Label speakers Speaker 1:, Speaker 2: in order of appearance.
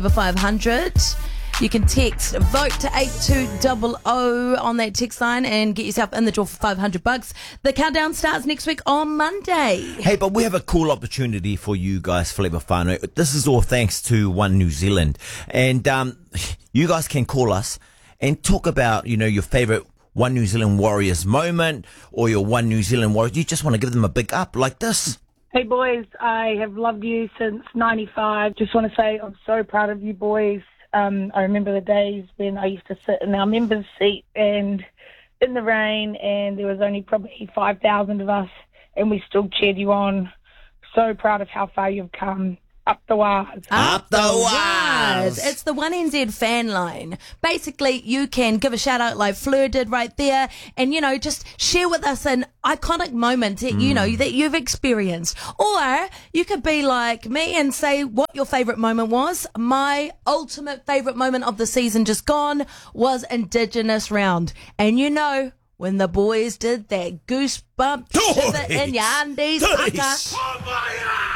Speaker 1: 500. You can text vote to 8200 on that text line and get yourself in the draw for $500. The countdown starts next week on Monday.
Speaker 2: Hey, but we have a cool opportunity for you guys, Flavor Whānau. This is all thanks to One New Zealand. And you guys can call us and talk about, your favourite One New Zealand Warriors moment or your One New Zealand Warriors. You just want to give them a big up like this.
Speaker 3: Hey boys, I have loved you since 95. Just want to say I'm so proud of you boys. I remember the days when I used to sit in our members' seat and in the rain, and there was only probably 5,000 of us, and we still cheered you on. So proud of how far you've come. Up the wires.
Speaker 2: Up the wires.
Speaker 1: It's the 1NZ fan line. Basically, you can give a shout out like Fleur did right there and, just share with us an iconic moment that, that you've experienced. Or you could be like me and say what your favourite moment was. My ultimate favourite moment of the season just gone was Indigenous round. And when the boys did that goosebump shiver in your undies,